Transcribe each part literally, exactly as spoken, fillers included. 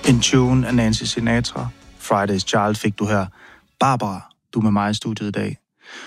In Tune af Nancy Sinatra. Friday's Child fik du her. Barbara, du er med mig i studiet i dag.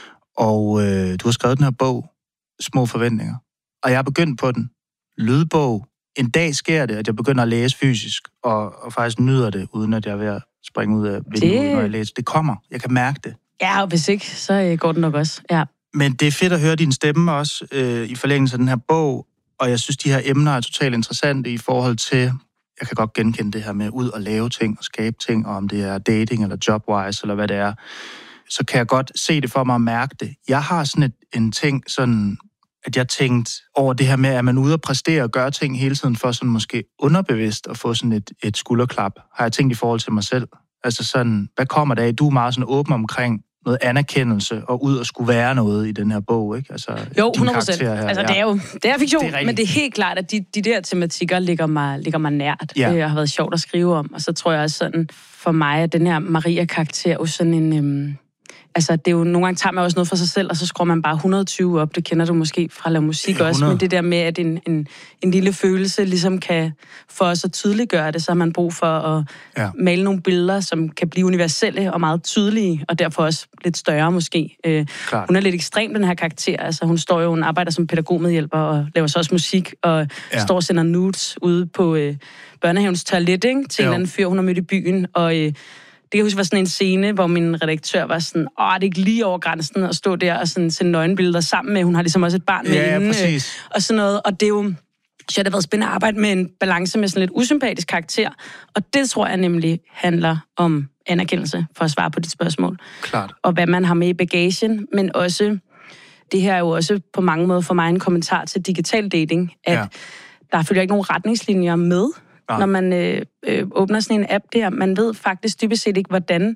Og øh, du har skrevet den her bog, Små Forventninger. Og jeg er begyndt på den. Lydbog. En dag sker det, at jeg begynder at læse fysisk, og, og faktisk nyder det, uden at jeg er ved at springe ud af vinduet, det... når jeg læser. Det kommer. Jeg kan mærke det. Ja, og hvis ikke, så øh, går det nok også. Ja. Men det er fedt at høre din stemme også øh, i forlængelse af den her bog, og jeg synes, de her emner er totalt interessante i forhold til, jeg kan godt genkende det her med ud og lave ting og skabe ting, og om det er dating eller jobwise eller hvad det er, så kan jeg godt se det for mig og mærke det. Jeg har sådan et, en ting, sådan, at jeg tænkte over det her med, at man er ude og præstere og gøre ting hele tiden for sådan måske underbevidst at få sådan et, et skulderklap. Har jeg tænkt i forhold til mig selv. Altså sådan, hvad kommer der af? Du er meget sådan åben omkring noget anerkendelse og ud og skulle være noget i den her bog, ikke? Altså, jo, hundrede procent. Altså, ja. det er jo det er fiktion, det er men det er helt klart, at de, de der tematikker ligger mig, ligger mig nært. Ja. Det har været sjovt at skrive om, og så tror jeg også sådan, for mig, at den her Maria-karakter er jo sådan en... Øhm, altså, det er jo nogle gange tager man også noget for sig selv, og så skruer man bare et hundrede og tyve op. Det kender du måske fra at lave musik også, men det der med, at en, en, en lille følelse ligesom kan for os at tydeliggøre det, så har man brug for at ja. male nogle billeder, som kan blive universelle og meget tydelige, og derfor også lidt større måske. Øh, hun er lidt ekstrem, den her karakter. Altså, hun står jo, hun arbejder som pædagogmedhjælper og laver så også musik, og ja. står og sender nudes ude på øh, børnehavens toilet, ikke? Til jo. en anden fyr, hun har mødt i byen, og... Øh, Det kan jeg huske, var sådan en scene, hvor min redaktør var sådan, åh, det er ikke lige over grænsen at stå der og sådan sende nøgenbilleder sammen med. Hun har ligesom også et barn med ja, hende. Ja, øh, og sådan noget. Og det er jo, så det har været spændende at arbejde med en balance med sådan lidt usympatisk karakter. Og det tror jeg nemlig handler om anerkendelse, for at svare på dit spørgsmål. Klart. Og hvad man har med i bagagen, men også, det her er jo også på mange måder for mig en kommentar til digital dating, at ja. der følger ikke nogen retningslinjer med, når man øh, øh, åbner sådan en app der. Man ved faktisk dybest set ikke, hvordan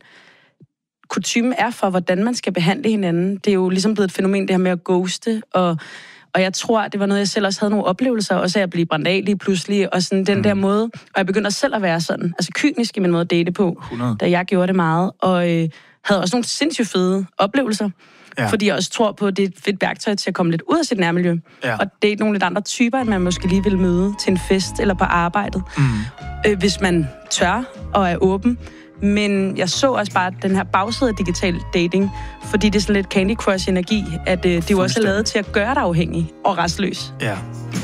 kutymen er for, hvordan man skal behandle hinanden. Det er jo ligesom blevet et fænomen, det her med at ghoste, og, og jeg tror, det var noget, jeg selv også havde nogle oplevelser, også at jeg blev brændt af lige pludselig, og sådan den mm. der måde, og jeg begyndte selv at være sådan, altså kynisk i min måde at date på, hundrede da jeg gjorde det meget, og øh, havde også nogle sindssygt fede oplevelser. Ja. Fordi jeg også tror på, at det er et fedt værktøj til at komme lidt ud af sit nærmiljø. Ja. Og det er nogle lidt andre typer, end man måske lige vil møde til en fest eller på arbejdet. Mm. Øh, hvis man tør og er åben. Men jeg så også bare den her bagside af digital dating, fordi det er sådan lidt Candy Crush-energi, at øh, det jo også er lavet til at gøre dig afhængig og restløs. Ja.